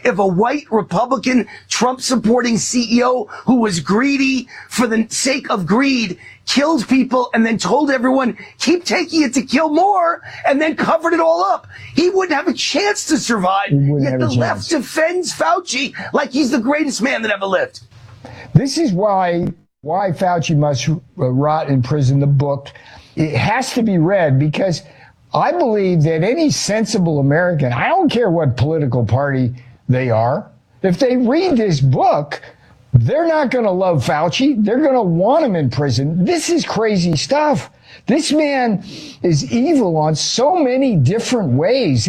if a white Republican Trump supporting CEO who was greedy for the sake of greed killed people and then told everyone, keep taking it to kill more, and then covered it all up, he wouldn't have a chance to survive. Yet the left defends Fauci like he's the greatest man that ever lived. This is why Fauci must rot in prison, the book. It has to be read because I believe that any sensible American, I don't care what political party they are, if they read this book, they're not going to love Fauci. They're going to want him in prison. This is crazy stuff. This man is evil on so many different ways.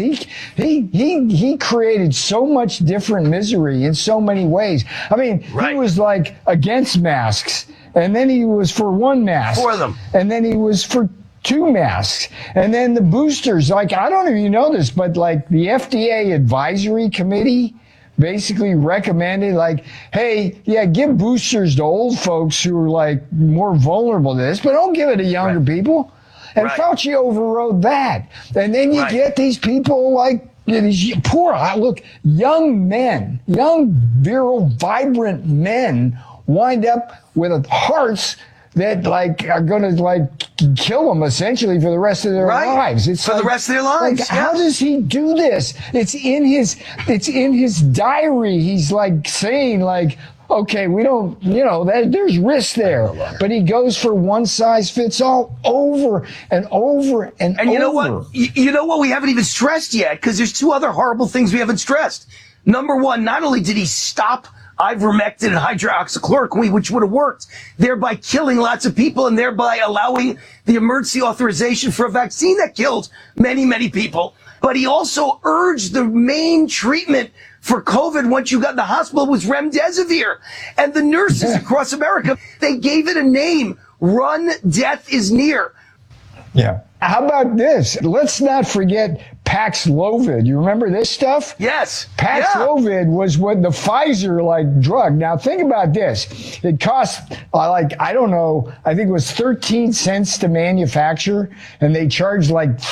He created so much different misery in so many ways. I mean, He was like against masks, and then he was for one mask. For them. And then he was for 2 masks. And then the boosters, like, I don't know if you know this, but like the FDA advisory committee basically recommended, like, hey, yeah, give boosters to old folks who are like more vulnerable to this, but don't give it to younger people. And Fauci overrode that. And then you get these people like these poor, look, young men, young, virile, vibrant men wind up with hearts that like are going to like kill them essentially for the rest of their lives. It's for the rest of their lives. Like, how does he do this? It's in his diary. He's like saying like, okay, we don't, there's risk there, but he goes for one size fits all over and over and over. And you know what? You know what we haven't even stressed yet, because there's 2 other horrible things we haven't stressed. Number one, not only did he stop ivermectin and hydroxychloroquine, which would have worked, thereby killing lots of people and thereby allowing the emergency authorization for a vaccine that killed many, many people. But he also urged the main treatment for COVID once you got in the hospital was remdesivir. And the nurses across America, they gave it a name. Run, death is near. Yeah. How about this? Let's not forget Paxlovid. You remember this stuff? Yes. Paxlovid was what the Pfizer drug. Now think about this. It cost I don't know, I think it was 13 cents to manufacture, and they charged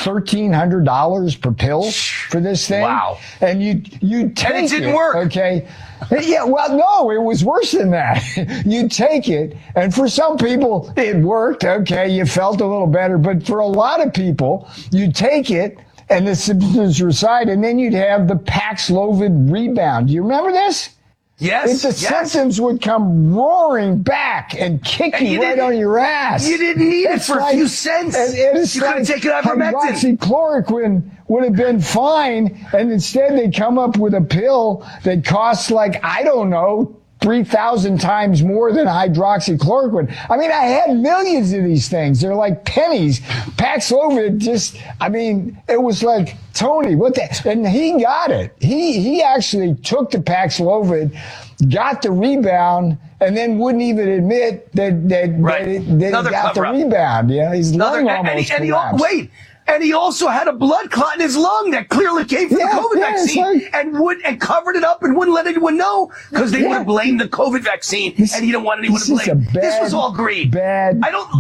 $1,300 per pill for this thing. Wow. And you take it. And it didn't work. Okay. Yeah, well, no, it was worse than that. You take it, and for some people, it worked. Okay, you felt a little better. But for a lot of people, you take it, and the symptoms reside, and then you'd have the Paxlovid rebound. Do you remember this? Yes. The symptoms would come roaring back and kick you right on your ass. You didn't need it for a few cents. You could have taken ivermectin. Hydroxychloroquine would have been fine, and instead they come up with a pill that costs I don't know, 3,000 times more than hydroxychloroquine. I mean, I had millions of these things. They're like pennies. Paxlovid it was like, Tony, what the, and he got it. He actually took the Paxlovid, got the rebound, and then wouldn't even admit that he got the rebound. Yeah, his lung almost collapsed. And he also had a blood clot in his lung that clearly came from the COVID vaccine and covered it up and wouldn't let anyone know because they would have blamed the COVID vaccine and he didn't want anyone to blame. This was all greed. Don't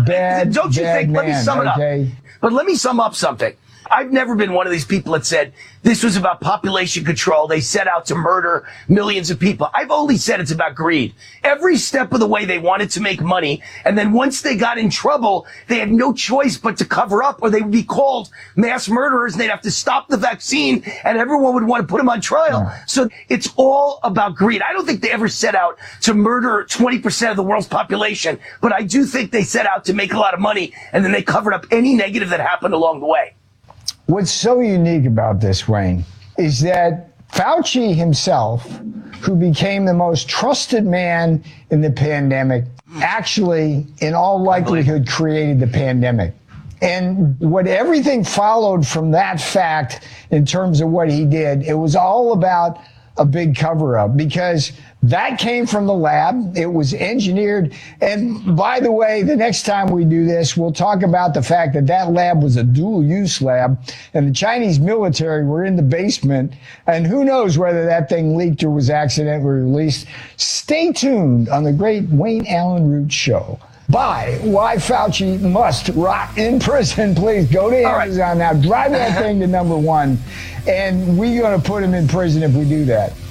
you think? Let me sum it up. But let me sum up something. I've never been one of these people that said this was about population control. They set out to murder millions of people. I've only said it's about greed. Every step of the way they wanted to make money. And then once they got in trouble, they had no choice but to cover up or they would be called mass murderers and they'd have to stop the vaccine and everyone would want to put them on trial. So it's all about greed. I don't think they ever set out to murder 20% of the world's population, but I do think they set out to make a lot of money and then they covered up any negative that happened along the way. What's so unique about this, Wayne, is that Fauci himself, who became the most trusted man in the pandemic, actually, in all likelihood, created the pandemic. And what everything followed from that fact in terms of what he did, it was all about a big cover-up because that came from the lab. It was engineered. And by the way, the next time we do this, we'll talk about the fact that that lab was a dual-use lab and the Chinese military were in the basement. And who knows whether that thing leaked or was accidentally released. Stay tuned on the great Wayne Allyn Root Show. Buy Why Fauci Must Rot in Prison. Please go to Amazon now. Drive that thing to #1. And we're going to put him in prison if we do that.